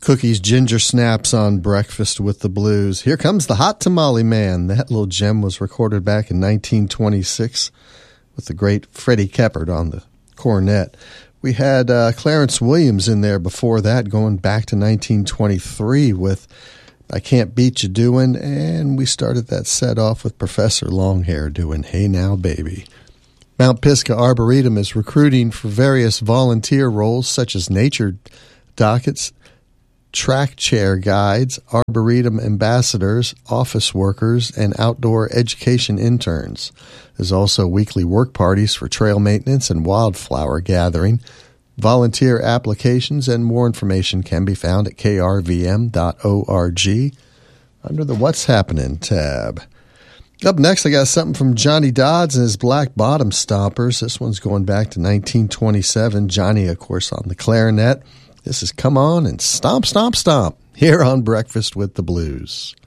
Cookies, Ginger Snaps on Breakfast with the Blues. Here comes the Hot Tamale Man. That little gem was recorded back in 1926 with the great Freddie Keppard on the cornet. We had Clarence Williams in there before that, going back to 1923 with I Can't Beat You Doin', and we started that set off with Professor Longhair doing Hey Now Baby. Mount Pisgah Arboretum is recruiting for various volunteer roles such as nature dockets, track chair guides, arboretum ambassadors, office workers, and outdoor education interns. There's also weekly work parties for trail maintenance and wildflower gathering. Volunteer applications and more information can be found at krvm.org under the What's Happening tab. Up next, I got something from Johnny Dodds and his Black Bottom Stompers. This one's going back to 1927. Johnny, of course, on the clarinet. This is Come On and Stomp, Stomp, Stomp here on Breakfast with the Blues.